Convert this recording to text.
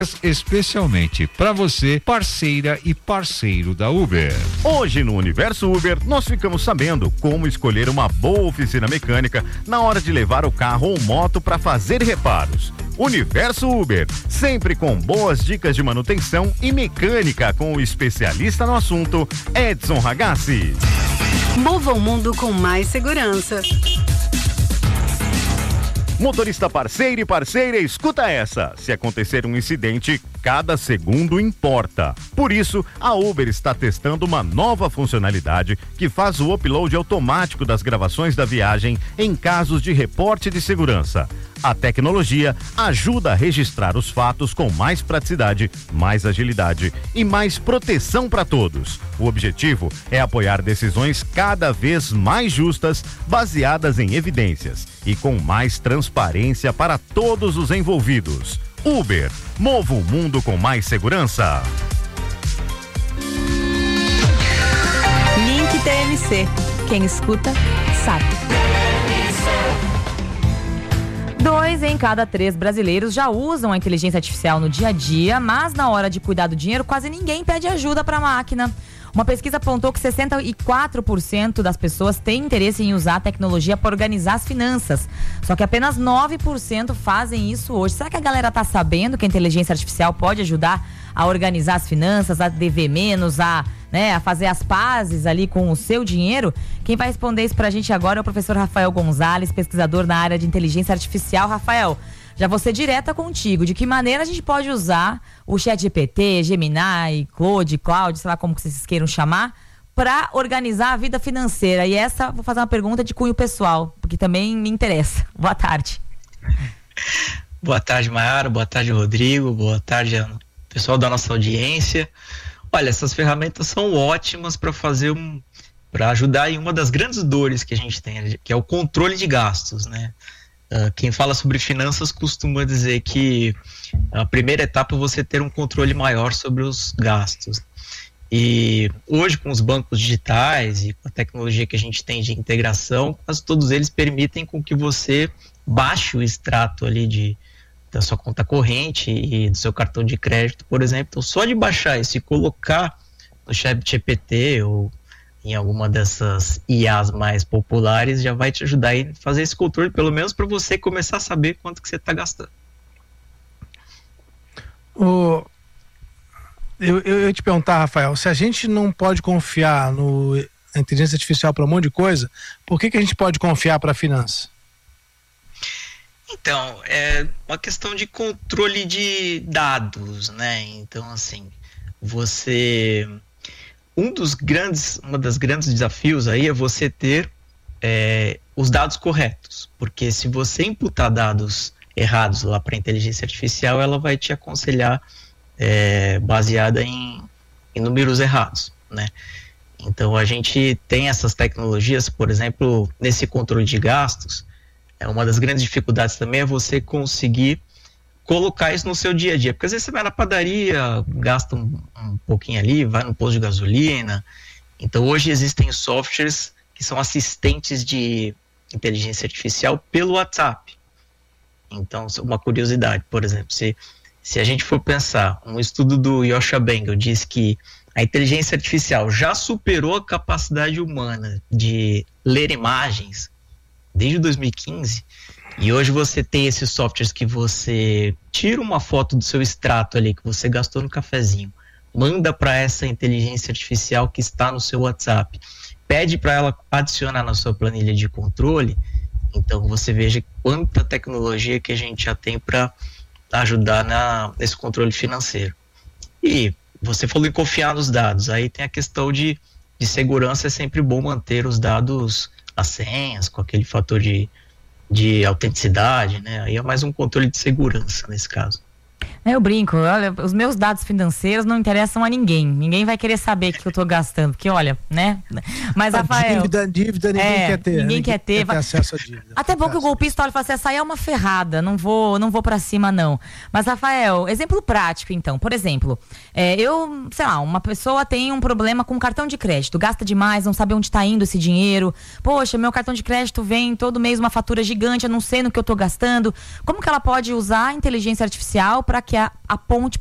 especialmente para você, parceira e parceiro da Uber. Hoje no Universo Uber, nós ficamos sabendo como escolher uma boa oficina mecânica na hora de levar o carro ou moto para fazer reparos. Universo Uber, sempre com boas dicas de manutenção e mecânica com o especialista no assunto, Edson Ragazzi. Mova o mundo com mais segurança. Motorista parceiro e parceira, escuta essa. Se acontecer um incidente, cada segundo importa. Por isso, a Uber está testando uma nova funcionalidade que faz o upload automático das gravações da viagem em casos de reporte de segurança. A tecnologia ajuda a registrar os fatos com mais praticidade, mais agilidade e mais proteção para todos. O objetivo é apoiar decisões cada vez mais justas, baseadas em evidências e com mais transparência para todos os envolvidos. Uber, mova o mundo com mais segurança. Link TMC. Quem escuta, sabe. 2 em cada 3 brasileiros já usam a inteligência artificial no dia a dia, mas na hora de cuidar do dinheiro, quase ninguém pede ajuda para a máquina. Uma pesquisa apontou que 64% das pessoas têm interesse em usar a tecnologia para organizar as finanças. Só que apenas 9% fazem isso hoje. Será que a galera tá sabendo que a inteligência artificial pode ajudar a organizar as finanças, a dever menos, a fazer as pazes ali com o seu dinheiro? Quem vai responder isso pra gente agora é o professor Rafael Gonzalez, pesquisador na área de inteligência artificial. Rafael, já vou ser direta contigo. De que maneira a gente pode usar o ChatGPT, Gemini, Claude, sei lá como que vocês queiram chamar, para organizar a vida financeira? E essa, vou fazer uma pergunta de cunho pessoal, porque também me interessa. Boa tarde. Boa tarde, Mayara. Boa tarde, Rodrigo. Boa tarde, pessoal da nossa audiência. Olha, essas ferramentas são ótimas para ajudar em uma das grandes dores que a gente tem, que é o controle de gastos, né? Quem fala sobre finanças costuma dizer que a primeira etapa é você ter um controle maior sobre os gastos. E hoje, com os bancos digitais e com a tecnologia que a gente tem de integração, quase todos eles permitem com que você baixe o extrato ali da sua conta corrente e do seu cartão de crédito, por exemplo. Então, só de baixar isso e colocar no ChatGPT ou em alguma dessas IAs mais populares, já vai te ajudar a fazer esse controle, pelo menos para você começar a saber quanto que você está gastando. Eu ia te perguntar, Rafael, se a gente não pode confiar na inteligência artificial para um monte de coisa, por que a gente pode confiar para a finança? Então, é uma questão de controle de dados, né? Então, assim, uma das grandes desafios aí é você ter os dados corretos, porque se você imputar dados errados lá para a inteligência artificial, ela vai te aconselhar baseada em números errados, né? Então a gente tem essas tecnologias, por exemplo, nesse controle de gastos. Uma das grandes dificuldades também é você conseguir colocar isso no seu dia a dia, porque às vezes você vai na padaria, gasta um pouquinho ali, vai no posto de gasolina. Então hoje existem softwares que são assistentes de inteligência artificial pelo WhatsApp. Então, uma curiosidade, por exemplo, se a gente for pensar, um estudo do Yoshua Bengel diz que a inteligência artificial já superou a capacidade humana de ler imagens desde 2015, e hoje você tem esses softwares que você tira uma foto do seu extrato ali que você gastou no cafezinho, manda para essa inteligência artificial que está no seu WhatsApp, pede para ela adicionar na sua planilha de controle. Então você veja quanta tecnologia que a gente já tem para ajudar nesse controle financeiro. E você falou em confiar nos dados, aí tem a questão de segurança. É sempre bom manter os dados, as senhas, com aquele fator de autenticidade, né? Aí é mais um controle de segurança nesse caso. Eu brinco, olha, os meus dados financeiros não interessam a ninguém. Ninguém vai querer saber o que eu tô gastando, porque olha, né? Mas, Rafael... Dívida ninguém quer ter. Ninguém quer ter acesso à dívida. Até bom que o golpista olha e fala assim, essa aí é uma ferrada, não vou pra cima não. Mas, Rafael, exemplo prático então. Por exemplo, uma pessoa tem um problema com cartão de crédito, gasta demais, não sabe onde tá indo esse dinheiro. Poxa, meu cartão de crédito vem todo mês uma fatura gigante, eu não sei no que eu tô gastando. Como que ela pode usar a inteligência artificial para que é a ponte